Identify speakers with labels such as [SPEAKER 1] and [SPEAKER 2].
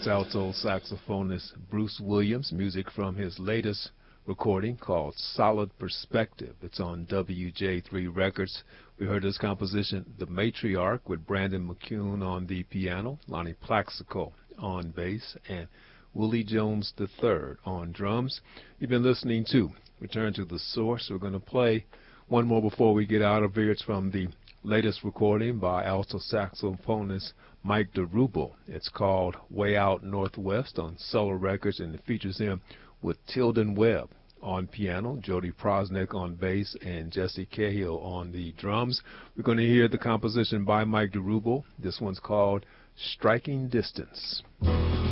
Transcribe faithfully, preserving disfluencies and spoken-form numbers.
[SPEAKER 1] That's alto saxophonist Bruce Williams, music from his latest recording called Solid Perspective. It's on W J three Records. We heard this composition, The Matriarch, with Brandon McCune on the piano, Lonnie Plaxico on bass, and Willie Jones the third on drums. You've been listening to Return to the Source. We're going to play one more before we get out of here. It's from the latest recording by alto saxophonist Mike DeRubel. It's called Way Out Northwest on Solar Records, and it features him with Tilden Webb on piano, Jody Prosnick on bass, and Jesse Cahill on the drums. We're going to hear the composition by Mike DeRubel. This one's called Striking Distance.